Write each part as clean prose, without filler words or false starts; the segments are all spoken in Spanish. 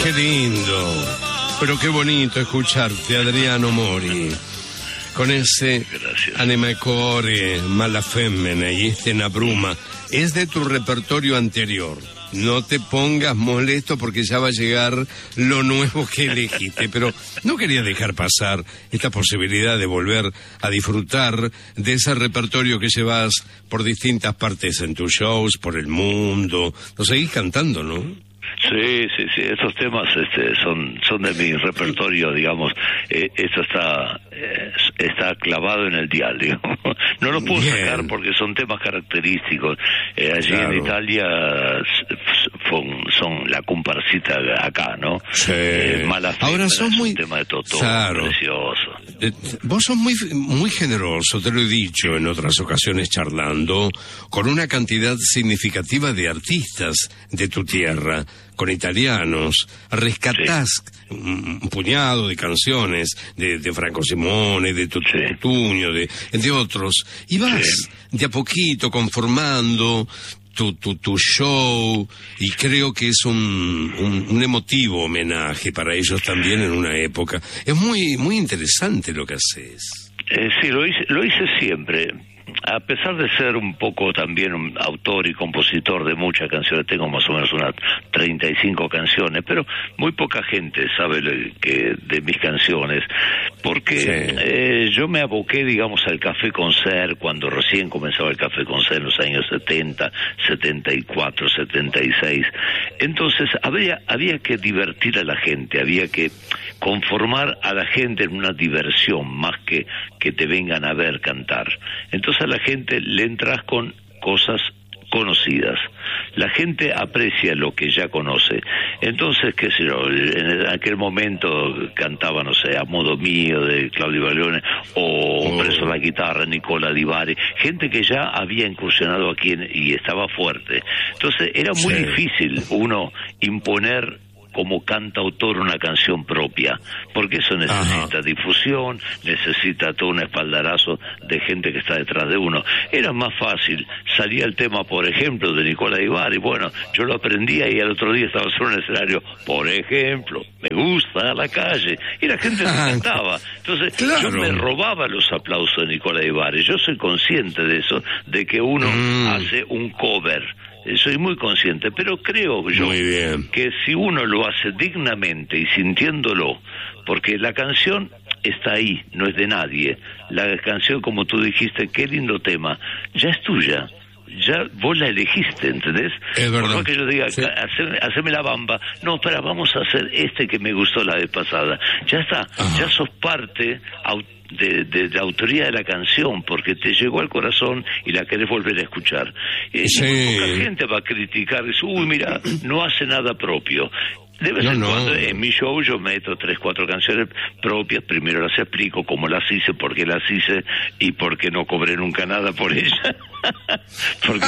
Qué lindo, pero qué bonito escucharte, Adriano Mori, con ese Anima e Core, Mala Femmina y este Nabruma. Es de tu repertorio anterior. No te pongas molesto porque ya va a llegar lo nuevo que elegiste, pero no quería dejar pasar esta posibilidad de volver a disfrutar de ese repertorio que llevas por distintas partes en tus shows, por el mundo. Lo seguís cantando, ¿no? Sí, estos temas son de mi repertorio, digamos. Esto está clavado en el dial, digamos. No lo puedo sacar porque son temas característicos. Allí en Italia son la comparsita acá, ¿no? Sí. Mala Femmina. Ahora sos muy... un tema de Totò, precioso. Vos sos muy generoso, te lo he dicho en otras ocasiones charlando, con una cantidad significativa de artistas de tu tierra, con italianos. Rescatás un puñado de canciones de Franco Simone, de Tuño, de otros, y vas de a poquito conformando tu show, y creo que es un emotivo homenaje para ellos también en una época. Es muy interesante lo que haces. Sí, lo hice siempre. A pesar de ser un poco también un autor y compositor de muchas canciones, tengo más o menos unas 35 canciones, pero muy poca gente sabe de mis canciones, porque yo me aboqué, digamos, al Café Concert cuando recién comenzaba el Café Concert en los años 70, 74, 76. Entonces había que divertir a la gente, había que conformar a la gente en una diversión más que te vengan a ver cantar. Entonces a la gente le entras con cosas conocidas. La gente aprecia lo que ya conoce. Entonces, qué sé yo, en aquel momento cantaba, no sé, A Modo Mío de Claudio Baglione, o Preso la Guitarra, Nicola Di Bari, gente que ya había incursionado aquí y estaba fuerte. Entonces era muy difícil uno imponer como cantautor una canción propia, porque eso necesita difusión, necesita todo un espaldarazo de gente que está detrás de uno. Era más fácil, salía el tema, por ejemplo, de Nicola Di Bari, bueno, yo lo aprendía y al otro día estaba sobre un escenario, por ejemplo, Me gusta la calle, y la gente lo cantaba. Entonces, yo me robaba los aplausos de Nicola Di Bari. Yo soy consciente de eso, de que uno hace un cover. Soy muy consciente, pero creo yo que si uno lo hace dignamente y sintiéndolo, porque la canción está ahí, no es de nadie. La canción, como tú dijiste, qué lindo tema, ya es tuya. Ya vos la elegiste, ¿entendés? Es verdad. Por lo que yo diga, haceme la bamba. No, espera, vamos a hacer este que me gustó la vez pasada. Ya está, ya sos parte de la autoría de la canción, porque te llegó al corazón y la querés volver a escuchar. Poca gente va a criticar, dice, uy, mira, no hace nada propio. De vez en cuando en mi show yo meto 3, 4 canciones propias, primero las explico cómo las hice, por qué las hice y por qué no cobré nunca nada por ellas. Porque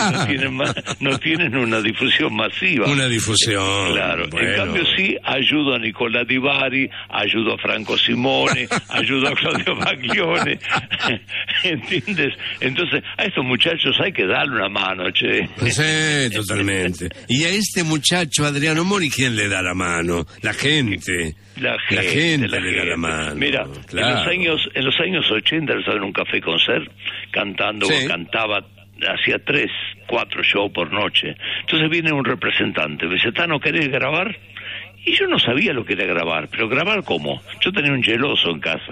no tienen una difusión masiva. Una difusión. Claro. Bueno. En cambio sí ayudo a Nicola Di Bari, ayudo a Franco Simone, ayudo a Claudio Baglione. ¿Entiendes? Entonces a estos muchachos hay que darle una mano, che. Sí, totalmente. Y a este muchacho Adriano Mori, ¿quién le da la mano? La gente. La gente le da la mano. Mira, en los años 80 yo estaba en un Café Concert cantaba, hacía 3, 4 shows por noche. Entonces viene un representante, me dice, ¿no querés grabar? Y yo no sabía lo que era grabar, pero ¿grabar cómo? Yo tenía un geloso en casa.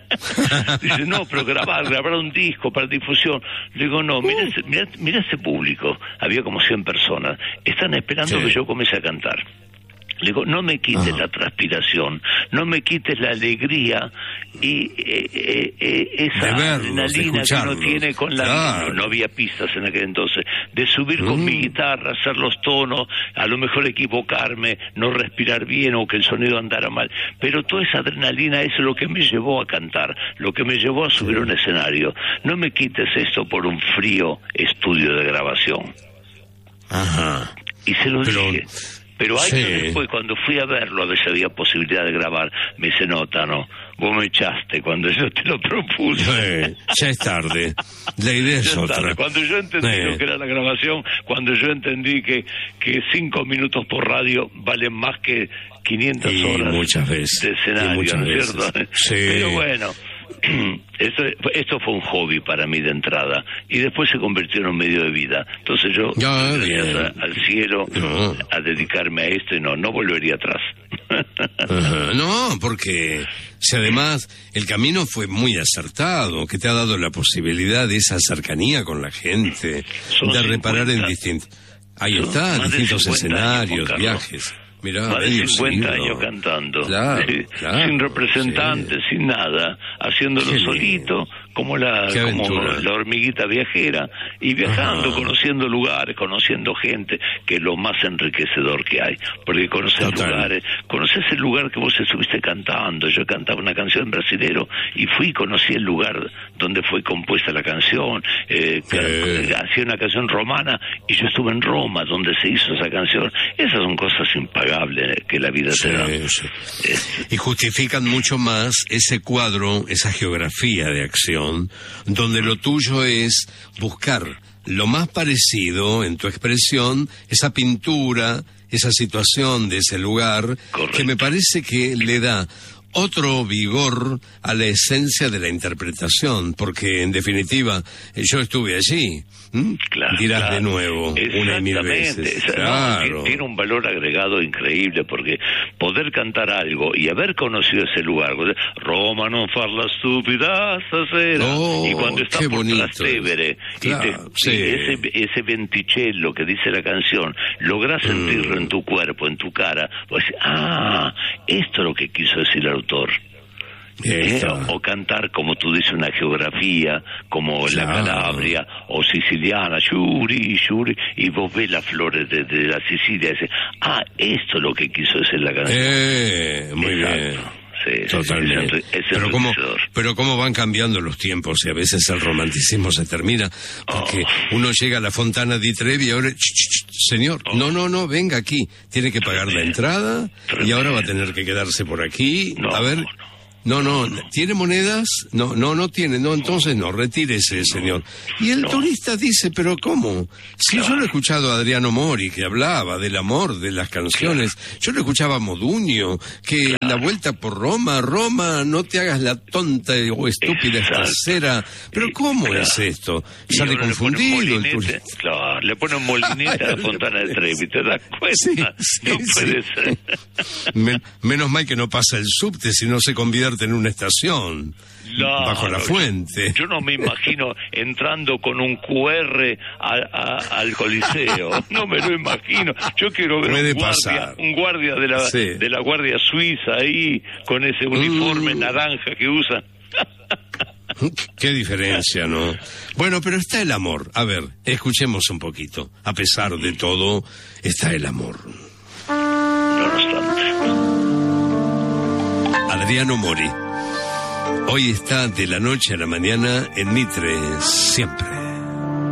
Dice, no, pero grabar un disco para difusión. Le digo, no, mira ese público, había como 100 personas, están esperando que yo comience a cantar. Le digo, no me quites la transpiración, no me quites la alegría y esa adrenalina que uno tiene con la... No había pistas en aquel entonces. De subir con mi guitarra, hacer los tonos, a lo mejor equivocarme, no respirar bien o que el sonido andara mal. Pero toda esa adrenalina es lo que me llevó a cantar, lo que me llevó a subir a un escenario. No me quites esto por un frío estudio de grabación. Y se lo dije. Pero años después, cuando fui a verlo, a ver si había posibilidad de grabar, me dice, no, vos me echaste cuando yo te lo propuse. Ya es tarde. La idea es otra. Cuando yo entendí lo que era la grabación, cuando yo entendí que 5 minutos por radio valen más que 500 horas muchas veces, de escenario, ¿no es cierto? Sí. Pero bueno, esto fue un hobby para mí de entrada y después se convirtió en un medio de vida. Entonces yo, gracias al cielo, a dedicarme a esto y no volvería atrás. No, porque si además el camino fue muy acertado, que te ha dado la posibilidad de esa cercanía con la gente, de reparar en distintos... Ahí está, distintos escenarios, viajes. Mirá, más de 50 años cantando, claro, sin representantes, sin nada, haciéndolo solito, como la hormiguita viajera, y viajando, conociendo lugares, conociendo gente, que es lo más enriquecedor que hay, porque conoces lugares, conoces el lugar que vos estuviste cantando. Yo cantaba una canción brasilero y fui y conocí el lugar donde fue compuesta la canción, hacía una canción romana y yo estuve en Roma, donde se hizo esa canción. Esas son cosas impagables que la vida te da. Y justifican mucho más ese cuadro, esa geografía de acción, donde lo tuyo es buscar lo más parecido en tu expresión, esa pintura, esa situación de ese lugar. Correcto. Que me parece que le da otro vigor a la esencia de la interpretación, porque en definitiva yo estuve allí. Dirás de nuevo una y mil veces. Claro. Tiene un valor agregado increíble, porque poder cantar algo y haber conocido ese lugar, Roma non far la stupida stasera, y cuando está por Trastevere, claro, ese venticello que dice la canción, lográs sentirlo en tu cuerpo, en tu cara, pues esto es lo que quiso decir el autor. O cantar, como tú dices, una geografía como la Calabria o siciliana, Shuri, y vos ves las flores de la Sicilia y dices, esto es lo que quiso decir la canción. Muy bien. Sí, totalmente. Pero cómo van cambiando los tiempos, y a veces el romanticismo se termina, porque uno llega a la Fontana di Trevi y ahora, señor, no, venga aquí, tiene que pagar la entrada y ahora va a tener que quedarse por aquí, a ver... No, ¿tiene monedas? No tiene, entonces no, retírese, señor. Y el turista dice, ¿pero cómo? Si yo lo he escuchado a Adriano Mori, que hablaba del amor, de las canciones, yo lo escuchaba a Moduño, que la vuelta por Roma, no te hagas la tonta o estúpida estacera, pero ¿cómo es esto? Sale confundido el turista. Claro, le ponen molineta a la Fontana de Trevi, ¿te das cuenta? No puede ser. Menos mal que no pasa el subte, si no se convierte en una estación bajo la fuente. Yo no me imagino entrando con un QR al Coliseo. No me lo imagino. Yo quiero ver un guardia de la Guardia Suiza ahí con ese uniforme naranja que usan. Qué diferencia, ¿no? Bueno, pero está el amor. A ver, escuchemos un poquito. A pesar de todo, está el amor. No obstante. Adriano Mori. Hoy está de la noche a la mañana en Mitre, siempre.